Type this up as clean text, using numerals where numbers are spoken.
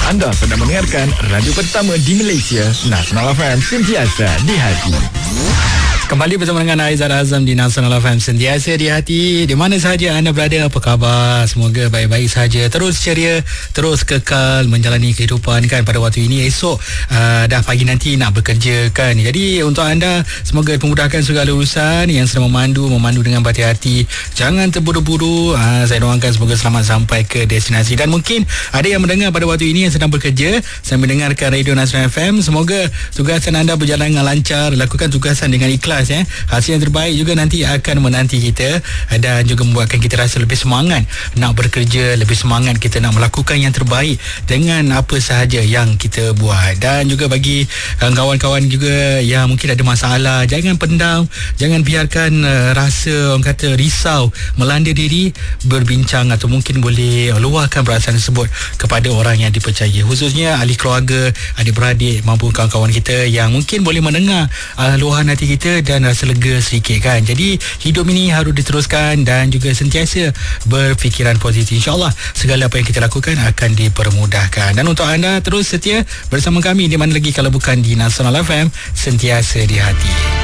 Anda sedang mendengarkan radio pertama di Malaysia, Nasional FM, sentiasa di hati. Kembali bersama dengan Aizat Azam di Nasional FM, sentiasa di hati. Di mana sahaja anda berada, apa khabar? Semoga baik-baik saja. Terus ceria, terus kekal menjalani kehidupan kan pada waktu ini. Esok dah pagi nanti nak bekerja kan. Jadi untuk anda, semoga memudahkan segala urusan. Yang sedang memandu dengan berhati-hati. Jangan terburu-buru. Saya doakan semoga selamat sampai ke destinasi. Dan mungkin ada yang mendengar pada waktu ini yang sedang bekerja, sedang mendengarkan Radio Nasional FM. Semoga tugasan anda berjalan dengan lancar. Lakukan tugasan dengan ikhlas. Hasil yang terbaik juga nanti akan menanti kita dan juga membuatkan kita rasa lebih semangat nak bekerja, lebih semangat kita nak melakukan yang terbaik dengan apa sahaja yang kita buat. Dan juga bagi kawan-kawan juga yang mungkin ada masalah, jangan pendam, jangan biarkan rasa orang kata risau melanda diri, berbincang atau mungkin boleh luahkan perasaan tersebut kepada orang yang dipercayai, khususnya ahli keluarga, adik-beradik maupun kawan-kawan kita yang mungkin boleh mendengar luahan hati kita dan rasa lega sedikit kan. Jadi hidup ini harus diteruskan dan juga sentiasa berfikiran positif. InsyaAllah segala apa yang kita lakukan akan dipermudahkan. Dan untuk anda terus setia bersama kami di mana lagi kalau bukan di Nasional FM, sentiasa di hati.